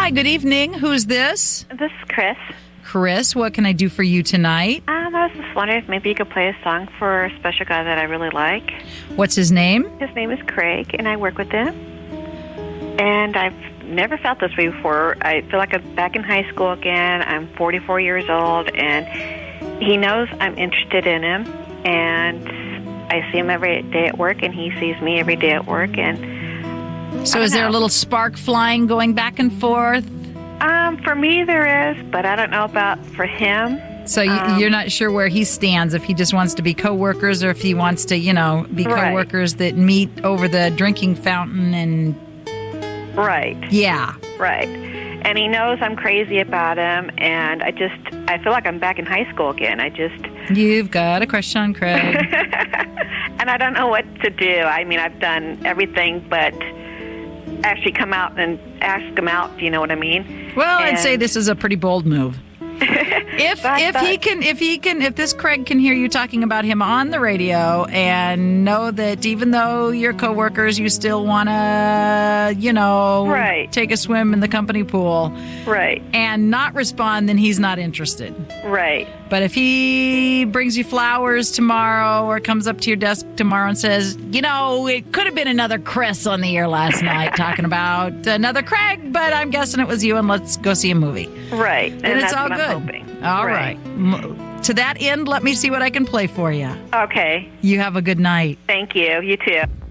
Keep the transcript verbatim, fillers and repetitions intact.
Hi, good evening. Who's this? This is Chris. Chris, what can I do for you tonight? Um, I was just wondering if maybe you could play a song for a special guy that I really like. What's his name? His name is Craig, and I work with him. And I've never felt this way before. I feel like I'm back in high school again. I'm forty-four years old, and he knows I'm interested in him. And I see him every day at work, and he sees me every day at work. And So is there know. a little spark flying going back and forth? Um, for me, there is, but I don't know about for him. So you, Um, you're not sure where he stands, if he just wants to be coworkers or if he wants to, you know, be Right. coworkers that meet over the drinking fountain and, Right. yeah. Right. And he knows I'm crazy about him, and I just, I feel like I'm back in high school again. I just, You've got a crush on Craig. and I don't know what to do. I mean, I've done everything but actually come out and ask him out, do you know what I mean? Well, I'd And- say this is a pretty bold move. If But I if he thought- can if he can if this Craig can hear you talking about him on the radio and know that even though you're coworkers, you still want to, you know, Right. take a swim in the company pool Right, and not respond, then he's not interested. right. But if he brings you flowers tomorrow or comes up to your desk tomorrow and says, you know, it could have been another Chris on the air last night talking about another Craig, but I'm guessing it was you and let's go see a movie. Right. Then and it's that's all what good. I'm hoping. All right. M- To that end, let me see what I can play for you. Okay. You have a good night. Thank you. You too.